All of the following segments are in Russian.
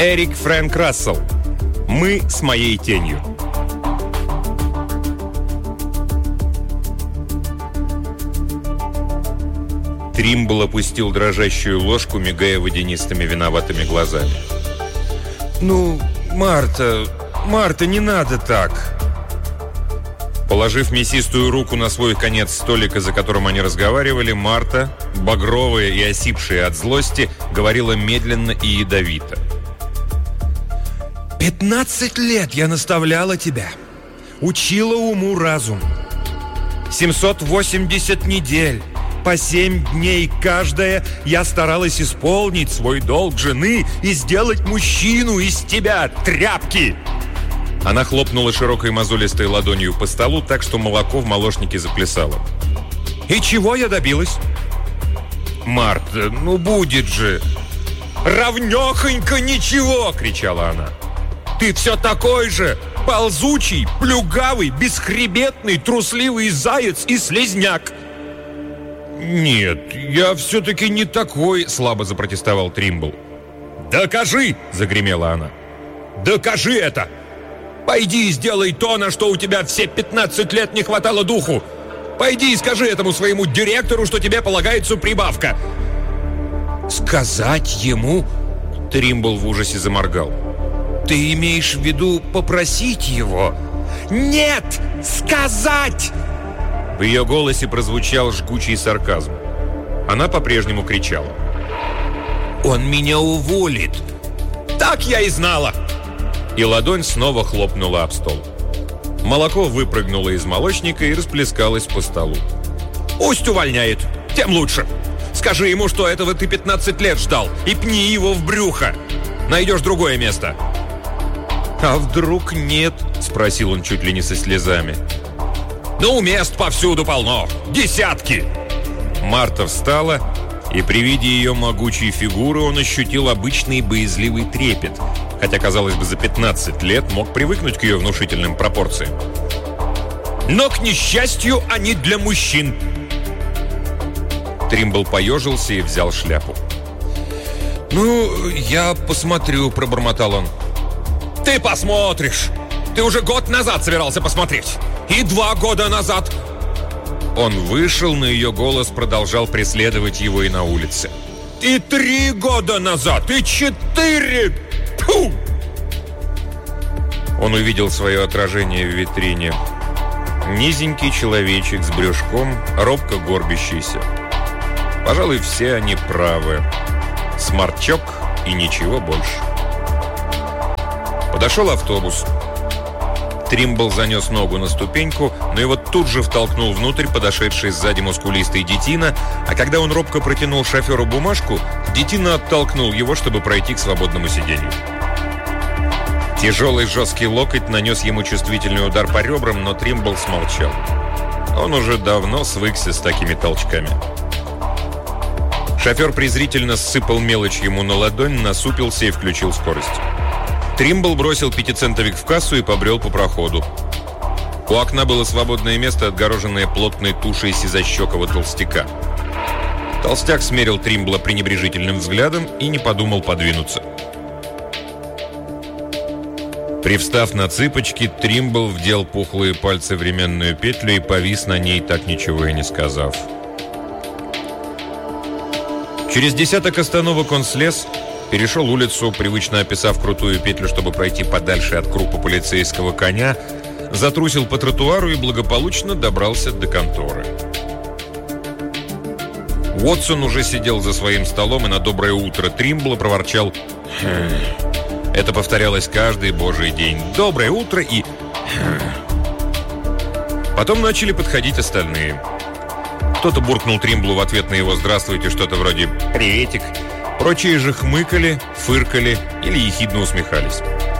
Эрик Фрэнк Рассел. «Мы с моей тенью». Тримбл опустил дрожащую ложку, мигая водянистыми виноватыми глазами. «Ну, Марта, не надо так!» Положив мясистую руку на свой конец столика, за которым они разговаривали, Марта, багровая и осипшая от злости, говорила медленно и ядовито. 15 лет я наставляла тебя, учила уму-разум. 780 недель, по 7 дней каждая, я старалась исполнить свой долг жены и сделать мужчину из тебя, тряпки!» Она хлопнула широкой мозолистой ладонью по столу, так что молоко в молочнике заплясало. «И чего я добилась?» «Марта, ну будет же!» «Равнёхонько ничего!» — кричала она. «Ты все такой же! Ползучий, плюгавый, бесхребетный, трусливый заяц и слизняк!» «Нет, я все-таки не такой!» — слабо запротестовал Тримбл. «Докажи!» — загремела она. «Докажи это! Пойди и сделай то, на что у тебя все 15 лет не хватало духу! Пойди и скажи этому своему директору, что тебе полагается прибавка!» «Сказать ему?» — Тримбл в ужасе заморгал. «Ты имеешь в виду попросить его?» «Нет! Сказать!» В ее голосе прозвучал жгучий сарказм. Она по-прежнему кричала. «Он меня уволит!» «Так я и знала!» И ладонь снова хлопнула об стол. Молоко выпрыгнуло из молочника и расплескалось по столу. «Пусть увольняет, тем лучше! Скажи ему, что этого ты 15 лет ждал, и пни его в брюхо! Найдешь другое место!» «А вдруг нет?» — спросил он чуть ли не со слезами. «Ну, мест повсюду полно! Десятки!» Марта встала, и при виде ее могучей фигуры он ощутил обычный боязливый трепет, хотя, казалось бы, за 15 лет мог привыкнуть к ее внушительным пропорциям. «Но, к несчастью, они для мужчин!» Тримбл поежился и взял шляпу. «Ну, я посмотрю», — пробормотал он. «Ты посмотришь! Ты уже год назад собирался посмотреть! И 2 года назад!» Он вышел, но ее голос продолжал преследовать его и на улице. «И 3 года назад! И 4! Фу!» Он увидел свое отражение в витрине. Низенький человечек с брюшком, робко горбящийся. Пожалуй, все они правы. Сморчок и ничего больше. Подошел автобус. Тримбл занес ногу на ступеньку, но его тут же втолкнул внутрь подошедший сзади мускулистый детина, а когда он робко протянул шоферу бумажку, детина оттолкнул его, чтобы пройти к свободному сиденью. Тяжелый жесткий локоть нанес ему чувствительный удар по ребрам, но Тримбл смолчал. Он уже давно свыкся с такими толчками. Шофер презрительно сыпал мелочь ему на ладонь, насупился и включил скорость. Тримбл бросил 5-центовик в кассу и побрел по проходу. У окна было свободное место, отгороженное плотной тушей сизощекого толстяка. Толстяк смерил Тримбла пренебрежительным взглядом и не подумал подвинуться. Привстав на цыпочки, Тримбл вдел пухлые пальцы в ременную петлю и повис на ней, так ничего и не сказав. Через 10 остановок он слез, перешел улицу, привычно описав крутую петлю, чтобы пройти подальше от крупа полицейского коня, затрусил по тротуару и благополучно добрался до конторы. Уотсон уже сидел за своим столом и на доброе утро Тримбла проворчал «Хм». Это повторялось каждый божий день. «Доброе утро» и «Хм». Потом начали подходить остальные. Кто-то буркнул Тримблу в ответ на его «Здравствуйте» что-то вроде «Приветик». Прочие же хмыкали, фыркали или ехидно усмехались.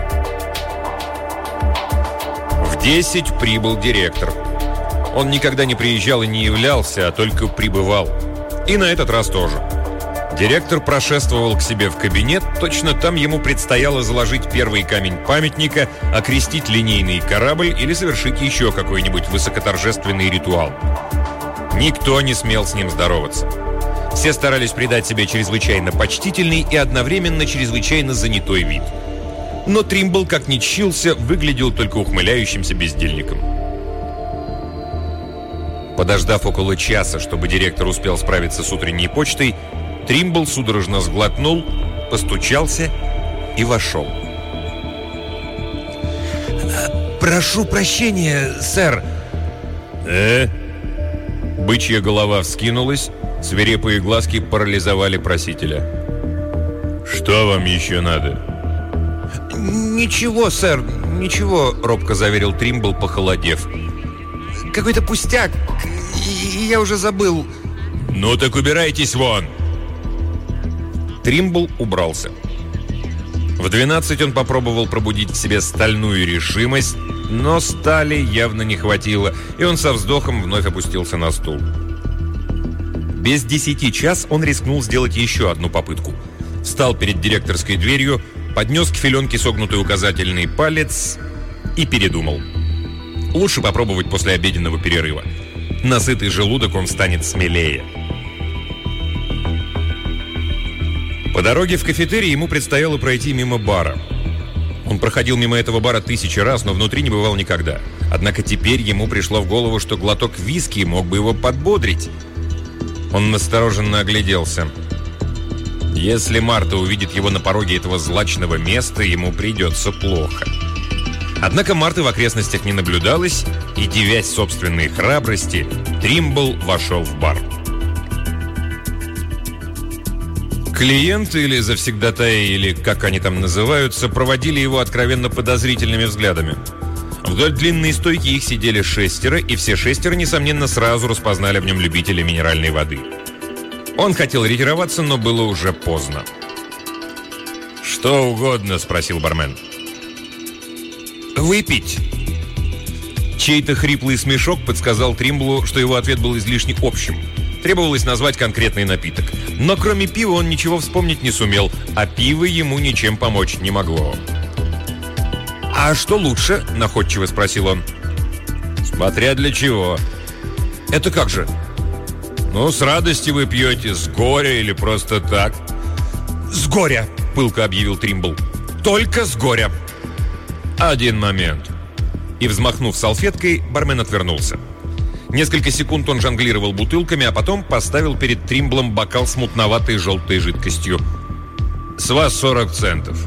В 10 прибыл директор. Он никогда не приезжал и не являлся, а только прибывал. И на этот раз тоже. Директор прошествовал к себе в кабинет, точно там ему предстояло заложить первый камень памятника, окрестить линейный корабль или совершить еще какой-нибудь высокоторжественный ритуал. Никто не смел с ним здороваться. Все старались придать себе чрезвычайно почтительный и одновременно чрезвычайно занятой вид. Но Тримбл, как ни чился, выглядел только ухмыляющимся бездельником. Подождав около часа, чтобы директор успел справиться с утренней почтой, Тримбл судорожно сглотнул, постучался и вошел. «Прошу прощения, сэр». Бычья голова вскинулась, свирепые глазки парализовали просителя. «Что вам еще надо?» «Ничего, сэр, ничего», — робко заверил Тримбл, похолодев. «Какой-то пустяк, и я уже забыл». «Ну так убирайтесь вон!» Тримбл убрался. В 12 он попробовал пробудить в себе стальную решимость, но стали явно не хватило, и он со вздохом вновь опустился на стул. Без 10 час он рискнул сделать еще одну попытку. Встал перед директорской дверью, поднес к филенке согнутый указательный палец и передумал. Лучше попробовать после обеденного перерыва. На сытый желудок он станет смелее. По дороге в кафетерий ему предстояло пройти мимо бара. Он проходил мимо этого бара 1000 раз, но внутри не бывал никогда. Однако теперь ему пришло в голову, что глоток виски мог бы его подбодрить. Он настороженно огляделся. Если Марта увидит его на пороге этого злачного места, ему придется плохо. Однако Марты в окрестностях не наблюдалось, и, дивясь собственной храбрости, Тримбл вошел в бар. Клиенты или завсегдатаи, или как они там называются, проводили его откровенно подозрительными взглядами. Вдоль длинной стойки их сидели 6, и все 6, несомненно, сразу распознали в нем любителя минеральной воды. Он хотел ретироваться, но было уже поздно. «Что угодно?» – спросил бармен. «Выпить!» Чей-то хриплый смешок подсказал Тримблу, что его ответ был излишне общим. Требовалось назвать конкретный напиток. Но кроме пива он ничего вспомнить не сумел, а пиво ему ничем помочь не могло. «А что лучше?» – находчиво спросил он. «Смотря для чего». «Это как же?» «Ну, с радости вы пьете, с горя или просто так?» «С горя!» – пылко объявил Тримбл. «Только с горя!» «Один момент». И, взмахнув салфеткой, бармен отвернулся. Несколько секунд он жонглировал бутылками, а потом поставил перед Тримблом бокал с мутноватой желтой жидкостью. «С вас 40 центов».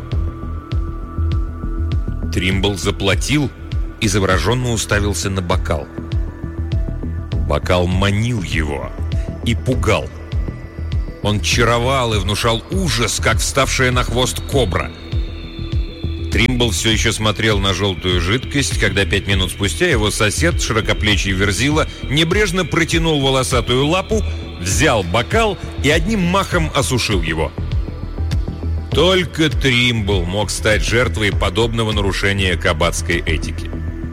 Тримбл заплатил и завороженно уставился на бокал. Бокал манил его и пугал. Он чаровал и внушал ужас, как вставшая на хвост кобра. Тримбл все еще смотрел на желтую жидкость, когда 5 минут спустя его сосед, широкоплечий Верзила, небрежно протянул волосатую лапу, взял бокал и одним махом осушил его. Только Тримбл мог стать жертвой подобного нарушения кабацкой этики.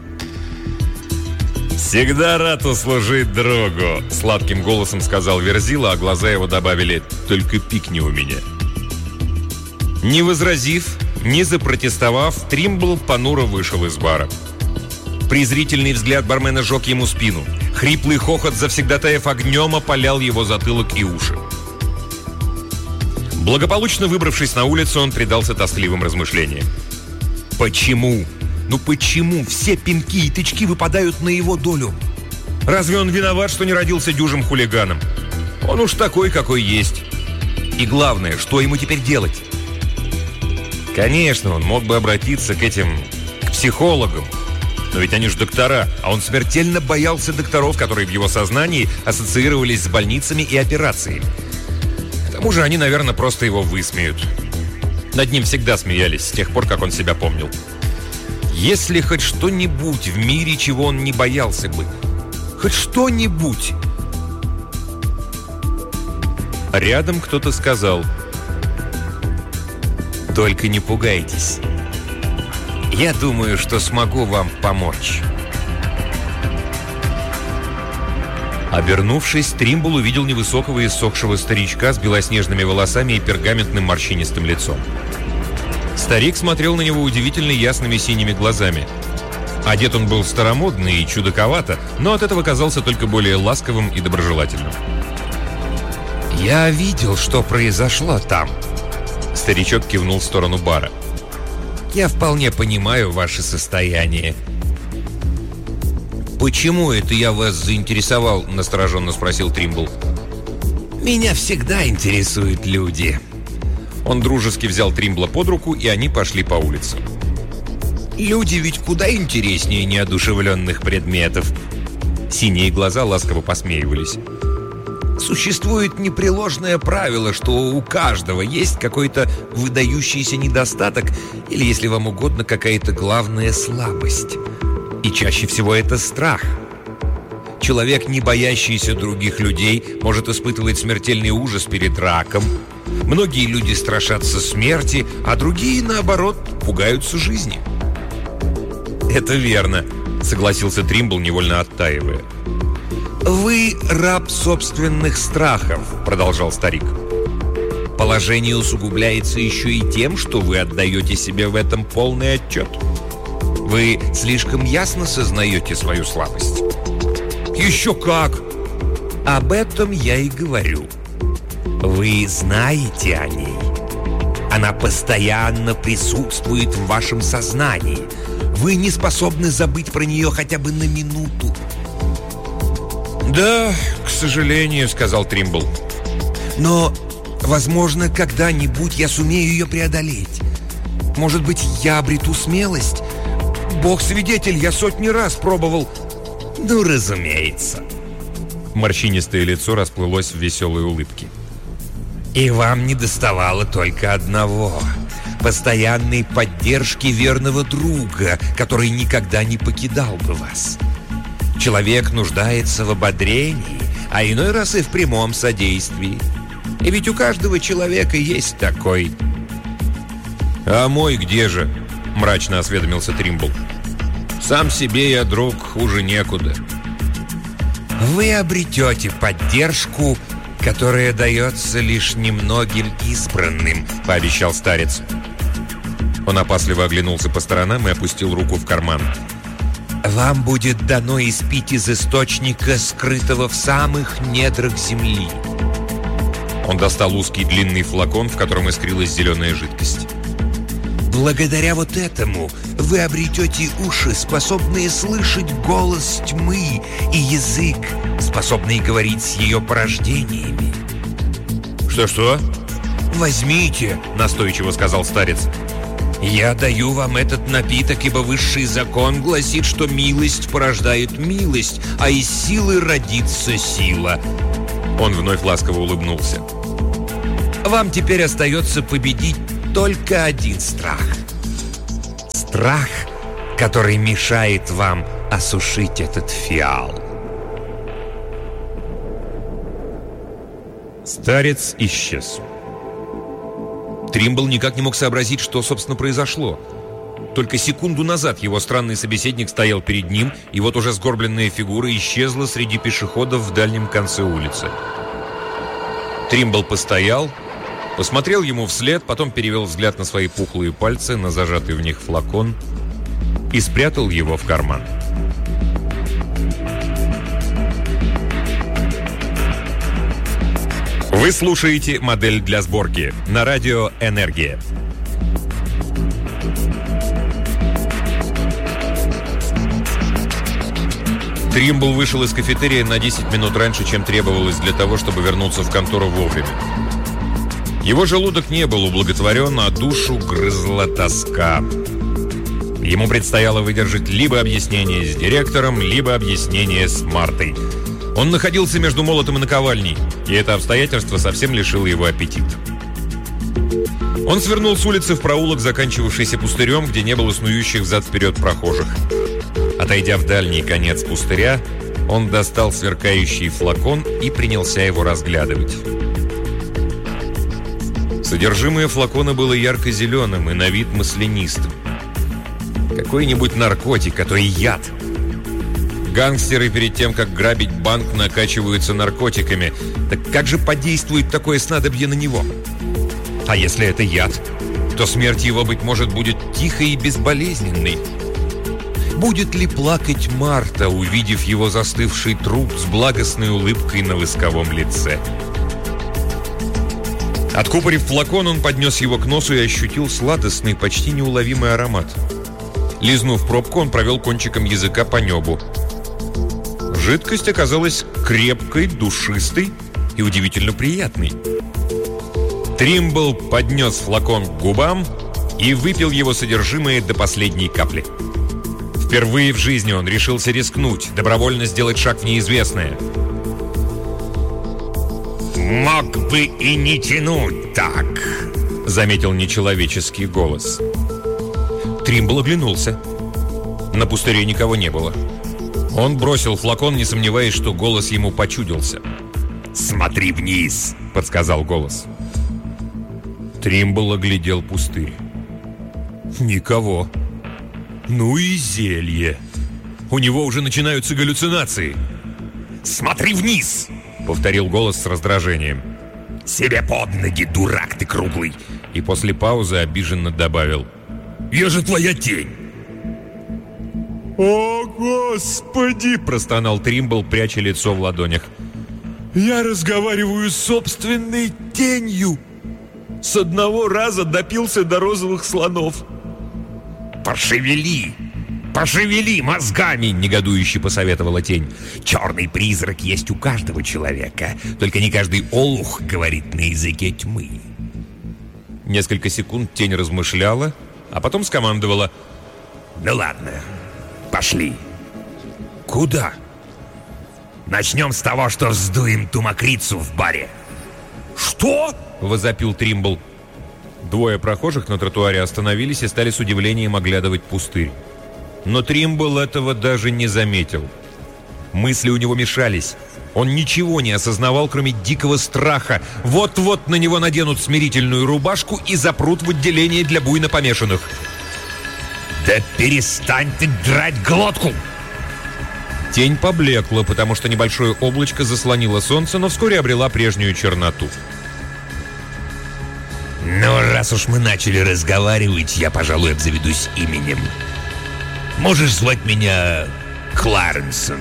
«Всегда рад услужить другу», — сладким голосом сказал Верзила, а глаза его добавили: «Только пикни у меня». Не возразив, не запротестовав, Тримбл понуро вышел из бара. Презрительный взгляд бармена жег ему спину. Хриплый хохот завсегдатаев огнем опалял его затылок и уши. Благополучно выбравшись на улицу, он предался тоскливым размышлениям. Почему? Ну почему все пинки и тычки выпадают на его долю? Разве он виноват, что не родился дюжим хулиганом? Он уж такой, какой есть. И главное, что ему теперь делать? Конечно, он мог бы обратиться к психологам. Но ведь они же доктора, а он смертельно боялся докторов, которые в его сознании ассоциировались с больницами и операциями. К тому же они, наверное, просто его высмеют. Над ним всегда смеялись с тех пор, как он себя помнил. Если хоть что-нибудь в мире, чего он не боялся бы, хоть что-нибудь. Рядом кто-то сказал: «Только не пугайтесь. Я думаю, что смогу вам помочь». Обернувшись, Тримбл увидел невысокого и иссохшего старичка с белоснежными волосами и пергаментным морщинистым лицом. Старик смотрел на него удивительно ясными синими глазами. Одет он был старомодно и чудаковато, но от этого казался только более ласковым и доброжелательным. «Я видел, что произошло там». Старичок кивнул в сторону бара. «Я вполне понимаю ваше состояние». «Почему это я вас заинтересовал?» – настороженно спросил Тримбл. «Меня всегда интересуют люди». Он дружески взял Тримбла под руку, и они пошли по улице. «Люди ведь куда интереснее неодушевленных предметов». Синие глаза ласково посмеивались. «Существует непреложное правило, что у каждого есть какой-то выдающийся недостаток или, если вам угодно, какая-то главная слабость. И чаще всего это страх. Человек, не боящийся других людей, может испытывать смертельный ужас перед раком. Многие люди страшатся смерти, а другие, наоборот, пугаются жизни». «Это верно», — согласился Тримбл, невольно оттаивая. «Вы раб собственных страхов», — продолжал старик. «Положение усугубляется еще и тем, что вы отдаете себе в этом полный отчет. Вы слишком ясно сознаете свою слабость». «Еще как!» «Об этом я и говорю. Вы знаете о ней. Она постоянно присутствует в вашем сознании. Вы не способны забыть про нее хотя бы на минуту». «Да, к сожалению», — сказал Тримбл. «Но, возможно, когда-нибудь я сумею ее преодолеть. Может быть, я обрету смелость? Бог свидетель, я сотни раз пробовал». «Ну, разумеется». Морщинистое лицо расплылось в веселой улыбке. «И вам не доставало только одного — постоянной поддержки верного друга, который никогда не покидал бы вас. Человек нуждается в ободрении, а иной раз и в прямом содействии. И ведь у каждого человека есть такой». «А мой где же?» — мрачно осведомился Тримбл. «Сам себе я друг, хуже некуда». «Вы обретете поддержку, которая дается лишь немногим избранным», — пообещал старец. Он опасливо оглянулся по сторонам и опустил руку в карман. «Вам будет дано испить из источника, скрытого в самых недрах земли». Он достал узкий длинный флакон, в котором искрилась зеленая жидкость. «Благодаря вот этому вы обретете уши, способные слышать голос тьмы, и язык, способный говорить с ее порождениями». «Что-что?» «Возьмите», — настойчиво сказал старец. «Я даю вам этот напиток, ибо высший закон гласит, что милость порождает милость, а из силы родится сила». Он вновь ласково улыбнулся. «Вам теперь остается победить только один страх. Страх, который мешает вам осушить этот фиал». Старец исчез. Тримбл никак не мог сообразить, что, собственно, произошло. Только секунду назад его странный собеседник стоял перед ним, и вот уже сгорбленная фигура исчезла среди пешеходов в дальнем конце улицы. Тримбл постоял, посмотрел ему вслед, потом перевел взгляд на свои пухлые пальцы, на зажатый в них флакон и спрятал его в карман. Вы слушаете «Модель для сборки» на радио «Энергия». Тримбл вышел из кафетерия на 10 минут раньше, чем требовалось для того, чтобы вернуться в контору вовремя. Его желудок не был ублаготворен, а душу грызла тоска. Ему предстояло выдержать либо объяснение с директором, либо объяснение с Мартой. Он находился между молотом и наковальней, и это обстоятельство совсем лишило его аппетита. Он свернул с улицы в проулок, заканчивавшийся пустырем, где не было снующих взад-вперед прохожих. Отойдя в дальний конец пустыря, он достал сверкающий флакон и принялся его разглядывать. Содержимое флакона было ярко-зеленым и на вид маслянистым. Какой-нибудь наркотик, а то и яд. Гангстеры перед тем, как грабить банк, накачиваются наркотиками. Так как же подействует такое снадобье на него? А если это яд, то смерть его, быть может, будет тихой и безболезненной. Будет ли плакать Марта, увидев его застывший труп с благостной улыбкой на восковом лице? Откупорив флакон, он поднес его к носу и ощутил сладостный, почти неуловимый аромат. Лизнув пробку, он провел кончиком языка по небу. Жидкость оказалась крепкой, душистой и удивительно приятной. Тримбл поднес флакон к губам и выпил его содержимое до последней капли. Впервые в жизни он решился рискнуть, добровольно сделать шаг в неизвестное. «Мог бы и не тянуть так», — заметил нечеловеческий голос. Тримбл оглянулся. На пустыре никого не было. Он бросил флакон, не сомневаясь, что голос ему почудился. «Смотри вниз», — подсказал голос. Тримбл оглядел пустырь. Никого. Ну и зелье. У него уже начинаются галлюцинации. «Смотри вниз», — повторил голос с раздражением. «Себе под ноги, дурак ты круглый!» И после паузы обиженно добавил: «Я же твоя тень!» «О, Господи!» — простонал Тримбл, пряча лицо в ладонях. «Я разговариваю с собственной тенью! С одного раза допился до розовых слонов!» «Пошевели! Пошевели мозгами!» — негодующе посоветовала тень. «Черный призрак есть у каждого человека. Только не каждый олух говорит на языке тьмы». Несколько секунд тень размышляла, а потом скомандовала: «Ну ладно, пошли». «Куда?» «Начнем с того, что вздуем ту мокрицу в баре». «Что?» — возопил Тримбл. Двое прохожих на тротуаре остановились и стали с удивлением оглядывать пустырь. Но Тримбл этого даже не заметил. Мысли у него мешались. Он ничего не осознавал, кроме дикого страха. Вот-вот на него наденут смирительную рубашку и запрут в отделение для буйно помешанных. «Да перестань ты драть глотку!» Тень поблекла, потому что небольшое облачко заслонило солнце, но вскоре обрела прежнюю черноту. «Ну, раз уж мы начали разговаривать, я, пожалуй, обзаведусь именем. Можешь звать меня Кларенсом».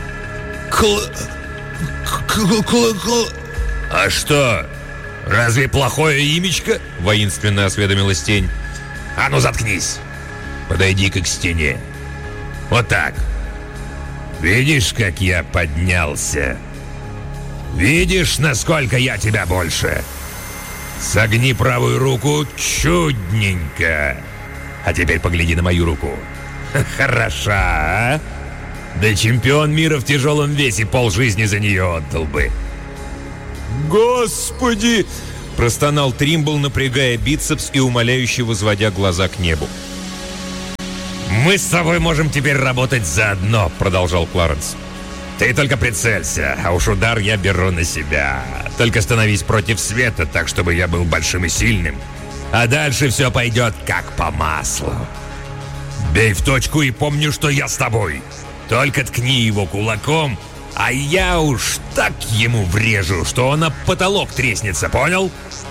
«А что, разве плохое имечко?» — воинственно осведомилась тень. «А ну, заткнись! Подойди-ка к стене. Вот так. Видишь, как я поднялся? Видишь, насколько я тебя больше? Согни правую руку чудненько. А теперь погляди на мою руку. Хороша, а? Да чемпион мира в тяжелом весе полжизни за нее отдал бы». «Господи!» — простонал Тримбл, напрягая бицепс и умоляюще возводя глаза к небу. «Мы с тобой можем теперь работать заодно», — продолжал Кларенс. «Ты только прицелься, а уж удар я беру на себя. Только становись против света, так, чтобы я был большим и сильным. А дальше все пойдет как по маслу. Бей в точку и помни, что я с тобой. Только ткни его кулаком, а я уж так ему врежу, что он об потолок треснется, понял?»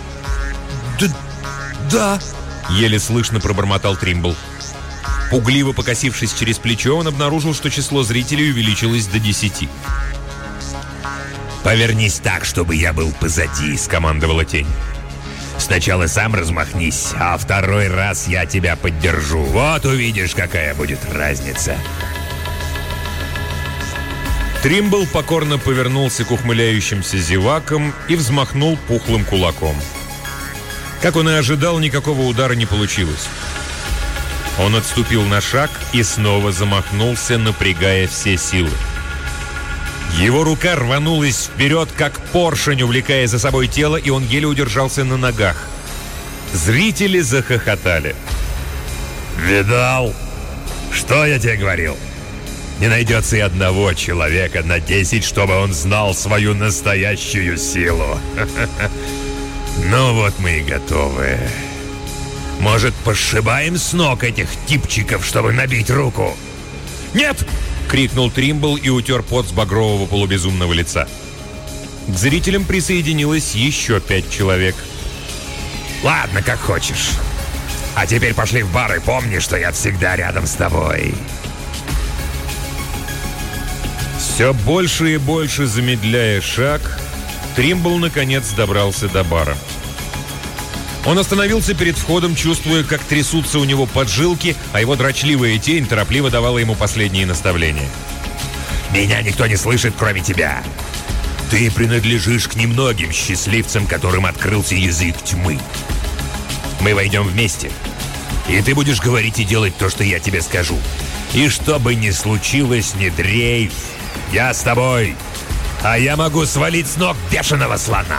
«Да», — еле слышно пробормотал Тримбл. Пугливо покосившись через плечо, он обнаружил, что число зрителей увеличилось до 10. «Повернись так, чтобы я был позади», — скомандовала тень. «Сначала сам размахнись, а второй раз я тебя поддержу. Вот увидишь, какая будет разница». Тримбл покорно повернулся к ухмыляющимся зевакам и взмахнул пухлым кулаком. Как он и ожидал, никакого удара не получилось. Он отступил на шаг и снова замахнулся, напрягая все силы. Его рука рванулась вперед, как поршень, увлекая за собой тело, и он еле удержался на ногах. Зрители захохотали. «Видал? Что я тебе говорил? Не найдется и одного человека на 10, чтобы он знал свою настоящую силу. Ну вот мы и готовы. Может, пошибаем с ног этих типчиков, чтобы набить руку?» «Нет!» — крикнул Тримбл и утер пот с багрового полубезумного лица. К зрителям присоединилось еще 5 человек. «Ладно, как хочешь. А теперь пошли в бар и помни, что я всегда рядом с тобой». Все больше и больше замедляя шаг, Тримбл наконец добрался до бара. Он остановился перед входом, чувствуя, как трясутся у него поджилки, а его дрочливая тень торопливо давала ему последние наставления. «Меня никто не слышит, кроме тебя. Ты принадлежишь к немногим счастливцам, которым открылся язык тьмы. Мы войдем вместе, и ты будешь говорить и делать то, что я тебе скажу. И что бы ни случилось, не дрейф. Я с тобой, а я могу свалить с ног бешеного слона».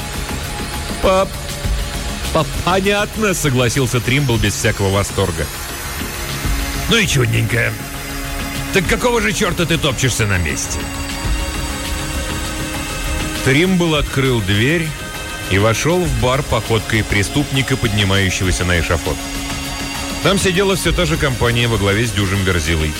«Понятно», — согласился Тримбл без всякого восторга. «Ну и чудненько. Так какого же черта ты топчешься на месте?» Тримбл открыл дверь и вошел в бар походкой преступника, поднимающегося на эшафот. Там сидела все та же компания во главе с дюжим Верзилой.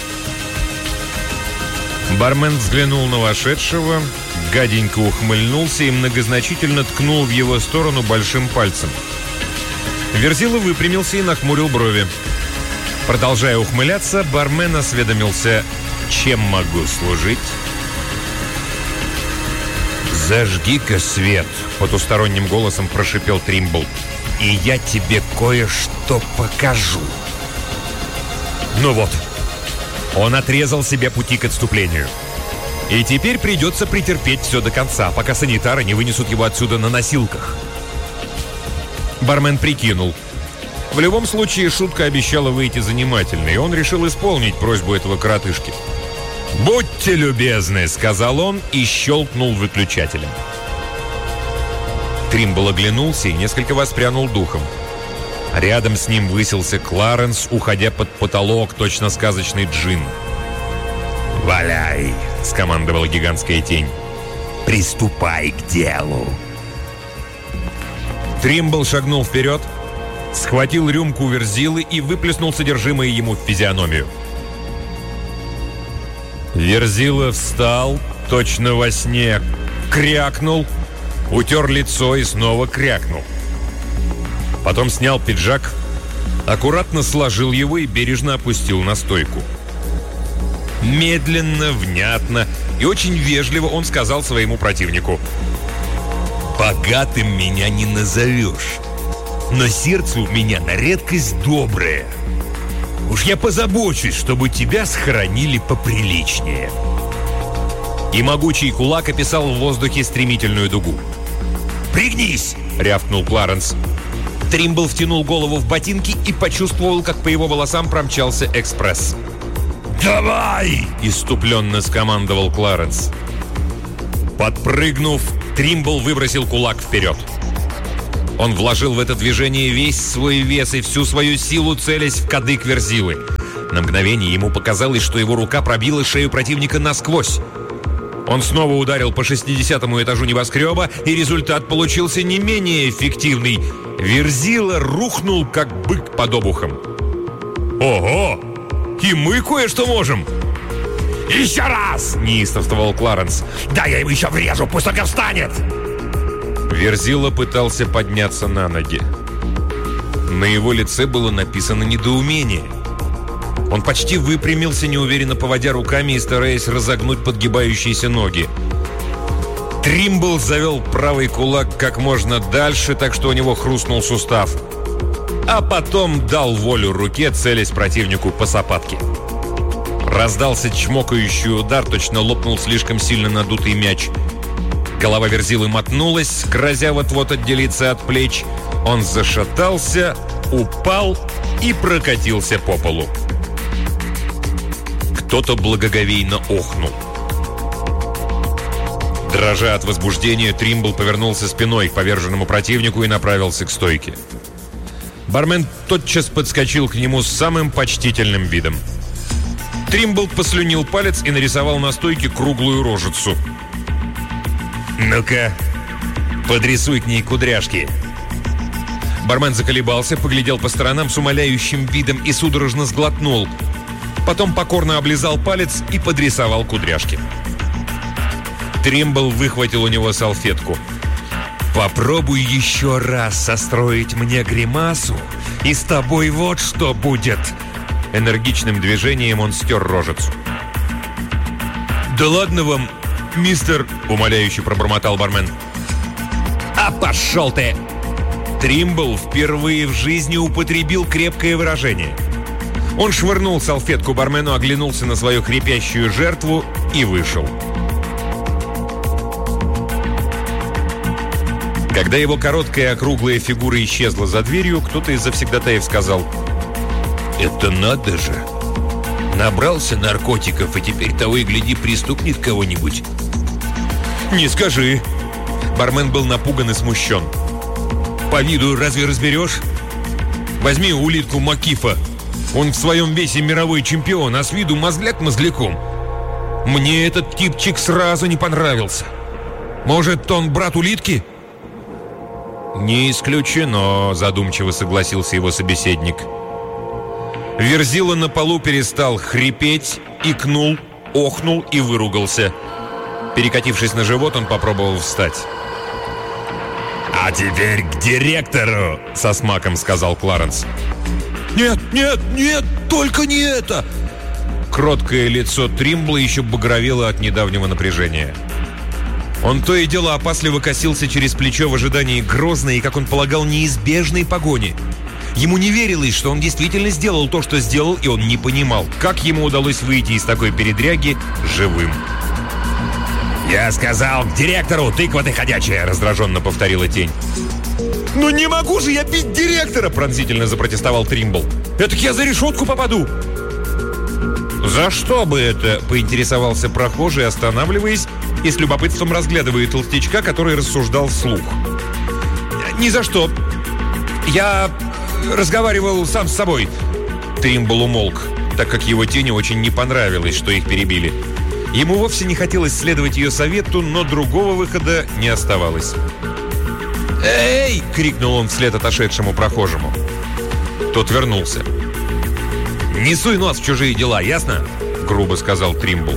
Бармен взглянул на вошедшего, гаденько ухмыльнулся и многозначительно ткнул в его сторону большим пальцем. Верзила выпрямился и нахмурил брови. Продолжая ухмыляться, бармен осведомился: «Чем могу служить?» «Зажги-ка свет», — потусторонним голосом прошипел Тримбл, «и я тебе кое-что покажу». Ну вот, он отрезал себе пути к отступлению. И теперь придется претерпеть все до конца, пока санитары не вынесут его отсюда на носилках. Бармен прикинул. В любом случае, шутка обещала выйти занимательной, и он решил исполнить просьбу этого коротышки. «Будьте любезны», — сказал он и щелкнул выключателем. Тримбл оглянулся и несколько воспрянул духом. Рядом с ним высился Кларенс, уходя под потолок, точно сказочный джин. «Валяй», — скомандовала гигантская тень. «Приступай к делу». Тримбл шагнул вперед, схватил рюмку Верзилы и выплеснул содержимое ему в физиономию. Верзила встал, точно во сне, крякнул, утер лицо и снова крякнул. Потом снял пиджак, аккуратно сложил его и бережно опустил на стойку. Медленно, внятно и очень вежливо он сказал своему противнику: «Богатым меня не назовешь, но сердце у меня на редкость доброе. Уж я позабочусь, чтобы тебя схоронили поприличнее». И могучий кулак описал в воздухе стремительную дугу. «Пригнись!» — рявкнул Кларенс. Тримбл втянул голову в ботинки и почувствовал, как по его волосам промчался экспресс. «Давай!» — исступленно скомандовал Кларенс. Подпрыгнув, Тримбл выбросил кулак вперед. Он вложил в это движение весь свой вес и всю свою силу, целясь в кадык Верзилы. На мгновение ему показалось, что его рука пробила шею противника насквозь. Он снова ударил по 60-му этажу небоскреба, и результат получился не менее эффективный. Верзила рухнул, как бык под обухом. «Ого! И мы кое-что можем!» «Еще раз!» — неистовствовал Кларенс. «Да я ему еще врежу, пусть только встанет!» Верзила пытался подняться на ноги. На его лице было написано недоумение. Он почти выпрямился, неуверенно поводя руками и стараясь разогнуть подгибающиеся ноги. Тримбл завел правый кулак как можно дальше, так что у него хрустнул сустав. А потом дал волю руке, целясь противнику по сапатке. Раздался чмокающий удар, точно лопнул слишком сильно надутый мяч. Голова Верзилы мотнулась, грозя вот-вот отделиться от плеч. Он зашатался, упал и прокатился по полу. Кто-то благоговейно охнул. Дрожа от возбуждения, Тримбл повернулся спиной к поверженному противнику и направился к стойке. Бармен тотчас подскочил к нему с самым почтительным видом. Тримбл послюнил палец и нарисовал на стойке круглую рожицу. «Ну-ка, подрисуй к ней кудряшки». Бармен заколебался, поглядел по сторонам с умоляющим видом и судорожно сглотнул. Потом покорно облизал палец и подрисовал кудряшки. Тримбл выхватил у него салфетку. «Попробуй еще раз состроить мне гримасу, и с тобой вот что будет!» Энергичным движением он стер рожицу. «Да ладно вам, мистер...» — умоляюще пробормотал бармен. «А пошел ты!» Тримбл впервые в жизни употребил крепкое выражение. Он швырнул салфетку бармену, оглянулся на свою хрипящую жертву и вышел. Когда его короткая округлая фигура исчезла за дверью, кто-то из завсегдатаев сказал: «Это надо же! Набрался наркотиков, и теперь того и гляди пристукнет кого-нибудь». «Не скажи!» Бармен был напуган и смущен. «По виду разве разберешь? Возьми улитку Макифа. Он в своем весе мировой чемпион, а с виду мозгляк мозгляком. Мне этот типчик сразу не понравился. Может, он брат улитки?» «Не исключено», — задумчиво согласился его собеседник. Верзила на полу перестал хрипеть, икнул, охнул и выругался. Перекатившись на живот, он попробовал встать. «А теперь к директору!» — со смаком сказал Кларенс. «Нет, нет, нет, только не это!» Кроткое лицо Тримбла еще багровело от недавнего напряжения. Он то и дело опасливо косился через плечо в ожидании грозной и, как он полагал, неизбежной погони. Ему не верилось, что он действительно сделал то, что сделал, и он не понимал, как ему удалось выйти из такой передряги живым. «Я сказал к директору, тыква ты ходячая!» — раздраженно повторила тень. «Ну не могу же я бить директора!» — пронзительно запротестовал Тримбл. «Этак я за решетку попаду!» «За что бы это?» — поинтересовался прохожий, останавливаясь и с любопытством разглядывая толстячка, который рассуждал вслух. «Ни за что. Я разговаривал сам с собой». Тримбл умолк, так как его тени очень не понравилось, что их перебили. Ему вовсе не хотелось следовать ее совету, но другого выхода не оставалось. «Эй!» — крикнул он вслед отошедшему прохожему. Тот вернулся. «Не суй нос в чужие дела, ясно?» — грубо сказал Тримбл.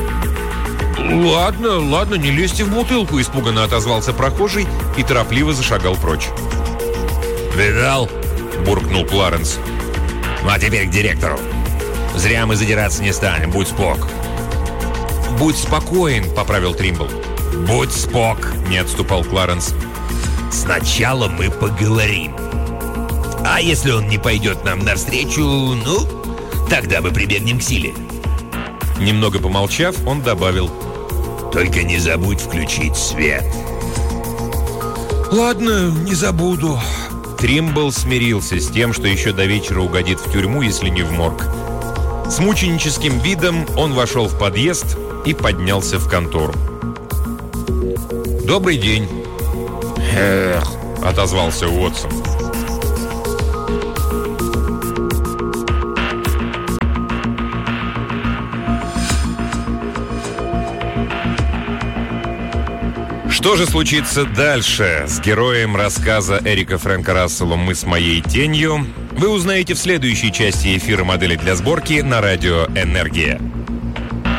«Ладно, ладно, не лезьте в бутылку», — испуганно отозвался прохожий и торопливо зашагал прочь. «Видал?» — буркнул Кларенс. «Ну а теперь к директору. Зря мы задираться не станем, будь спок». «Будь спокоен», — поправил Тримбл. «Будь спок», — не отступал Кларенс. «Сначала мы поговорим. А если он не пойдет нам навстречу, ну, тогда мы прибегнем к силе». Немного помолчав, он добавил: «Только не забудь включить свет». «Ладно, не забуду». Тримбл смирился с тем, что еще до вечера угодит в тюрьму, если не в морг. С мученическим видом он вошел в подъезд и поднялся в контору. «Добрый день». «Эх», — отозвался Уотсон. Что же случится дальше с героем рассказа Эрика Фрэнка Рассела «Мы с моей тенью», вы узнаете в следующей части эфира «Модели для сборки» на радио «Энергия».